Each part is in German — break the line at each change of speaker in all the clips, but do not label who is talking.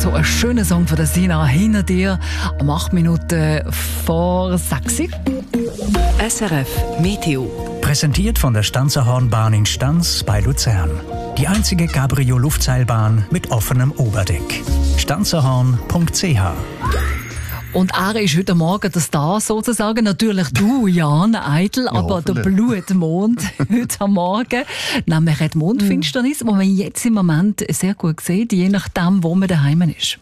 so ein schöner Song von der Sina hinter dir. Um 8 Minuten vor 6.
SRF Meteo.
Präsentiert von der Stanzerhornbahn in Stanz bei Luzern. Die einzige Cabrio-Luftseilbahn mit offenem Oberdeck. stanzerhorn.ch.
Und er ist heute Morgen der Star sozusagen. Natürlich du, Jan Eidl, aber der Blutmond heute am Morgen. Nämlich die Mondfinsternis, die man jetzt im Moment sehr gut sieht, je nachdem, wo man daheim ist.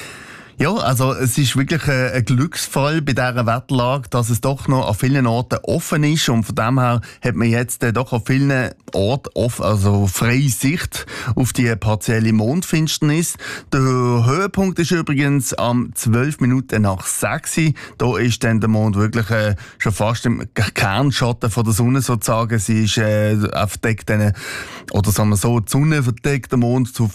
Ja, also es ist wirklich ein Glücksfall bei dieser Wetterlage, dass es doch noch an vielen Orten offen ist und von dem her hat man jetzt doch an vielen Orten also freie Sicht auf die partielle Mondfinsternis. Der Höhepunkt ist übrigens am 12 Minuten nach 6. Da ist dann der Mond wirklich schon fast im Kernschatten von der Sonne sozusagen. Sie ist verdeckt, oder sagen wir so, die Sonne verdeckt den Mond zu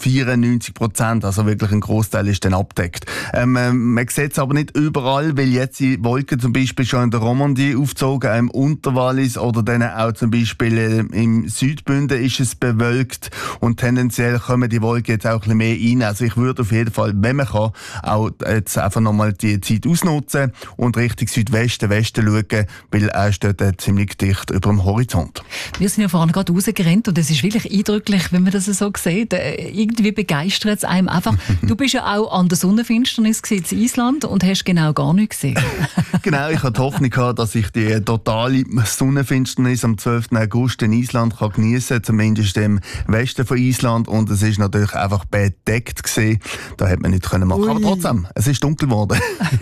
94%, also wirklich ein Großteil ist dann abdeckt. Man sieht es aber nicht überall, weil jetzt die Wolken zum Beispiel schon in der Romandie aufgezogen, im Unterwallis oder dann auch zum Beispiel im Südbünden ist es bewölkt und tendenziell kommen die Wolken jetzt auch ein bisschen mehr rein. Also ich würde auf jeden Fall, wenn man kann, auch jetzt einfach nochmal die Zeit ausnutzen und Richtung Südwesten, Westen schauen, weil er steht ziemlich dicht über dem Horizont.
Wir sind ja vorhin gerade rausgerannt und es ist wirklich eindrücklich, wenn man das so sieht. Irgendwie begeistert es einem einfach. Du bist ja auch an der Sonnenfinsternis in Island und hast genau gar nichts gesehen.
Genau, ich hatte die Hoffnung gehabt, dass ich die totale Sonnenfinsternis am 12. August in Island geniessen kann, zumindest im Westen von Island. Und es ist natürlich einfach bedeckt gewesen. Da hätte man nicht machen können. Aber trotzdem, es ist dunkel geworden.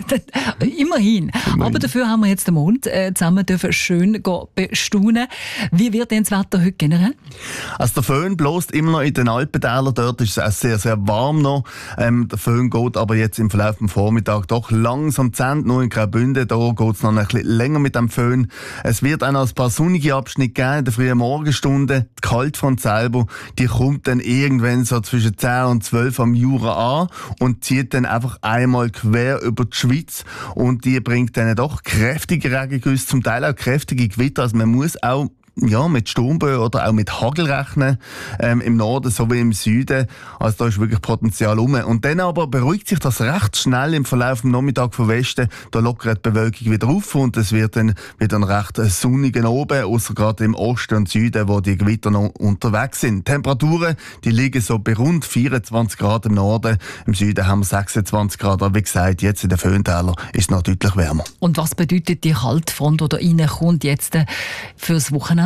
Immerhin. Aber dafür haben wir jetzt den Mond zusammen dürfen schön bestaunen. Wie wird denn das Wetter heute generell?
Also der Föhn bläst immer noch in den Alpentälern. Dort ist es auch sehr, sehr warm noch. Der Föhn geht aber jetzt im Verlauf des Vormittags doch langsam zu Ende. Nur in Graubünden, da geht es noch ein bisschen länger mit dem Föhn. Es wird auch noch ein paar sonnige Abschnitte geben in der frühen Morgenstunde. Die Kaltfront selber, die kommt dann irgendwann so zwischen 10 und 12 am Jura an und zieht dann einfach einmal quer über die Schweiz. Und die bringt dann doch kräftige Regengüsse, zum Teil auch kräftige Gewitter. Also man muss auch mit Sturmböen oder auch mit Hagel rechnen, im Norden sowie im Süden. Also da ist wirklich Potenzial rum. Und dann aber beruhigt sich das recht schnell im Verlauf des Nachmittags von Westen. Da lockert die Bewölkung wieder auf und es wird dann wieder ein recht sonnigen Oben, außer gerade im Osten und Süden, wo die Gewitter noch unterwegs sind. Temperaturen, die liegen so bei rund 24 Grad im Norden. Im Süden haben wir 26 Grad. Aber wie gesagt, jetzt in den Föhntälern ist es noch deutlich wärmer.
Und was bedeutet die Kaltfront, die da reinkommt jetzt fürs Wochenende?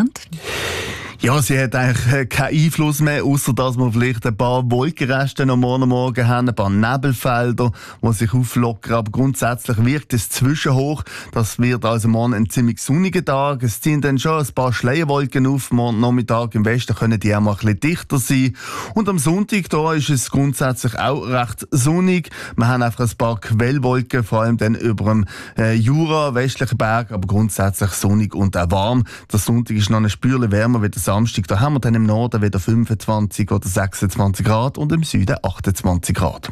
Ja, sie hat eigentlich keinen Einfluss mehr, außer dass wir vielleicht ein paar Wolkenreste am Morgen haben, ein paar Nebelfelder, die sich auflockern. Aber grundsätzlich wirkt es zwischenhoch. Das wird also morgen ein ziemlich sonniger Tag. Es ziehen dann schon ein paar Schleierwolken auf. Morgen Nachmittag im Westen können die auch mal ein bisschen dichter sein. Und am Sonntag da ist es grundsätzlich auch recht sonnig. Wir haben einfach ein paar Quellwolken, vor allem dann über dem Jura, westlichen Berg, aber grundsätzlich sonnig und auch warm. Der Sonntag ist noch ein Spürchen wärmer wie der Samstag. Da haben wir dann im Norden wieder 25 oder 26 Grad und im Süden 28 Grad.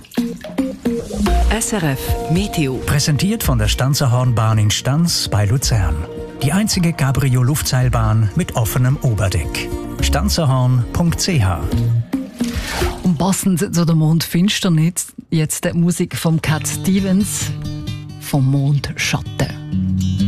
SRF Meteo.
Präsentiert von der Stanzerhornbahn in Stanz bei Luzern. Die einzige Cabrio-Luftseilbahn mit offenem Oberdeck. stanzerhorn.ch.
Und passend zu der Mondfinsternis jetzt die Musik von Cat Stevens vom Mondschatten.